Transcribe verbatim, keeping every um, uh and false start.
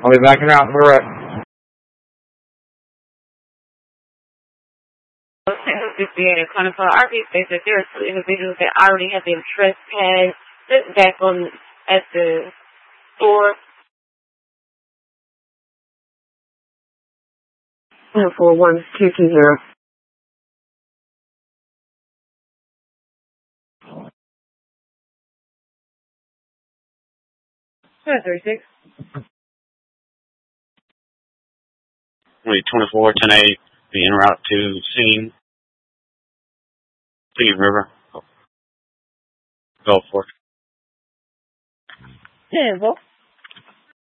I'll be backing out. We're right. Being a clinical R V space that there are two individuals that already have been trespassed sitting back on at the store. four one two two zero. seven three six. twenty-four ten A, be en route to scene. Please, River. Go for it. ten,